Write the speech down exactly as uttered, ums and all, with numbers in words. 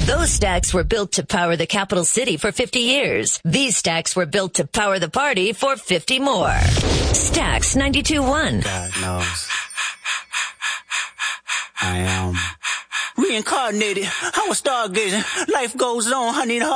Those stacks were built to power the capital city for fifty years. These stacks were built to power the party for fifty more. Stacks ninety-two point one. God knows. I am reincarnated. I was stargazing. Life goes on. I need a